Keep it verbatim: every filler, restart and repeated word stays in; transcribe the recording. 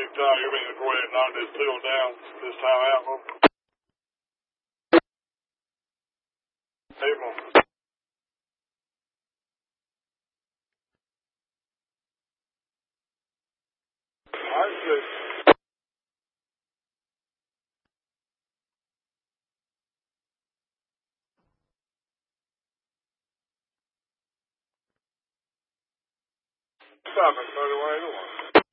Big Ty, you're going to go ahead and knock this deal down this time out. April. I see. Stop it, thirty-one eighty-one.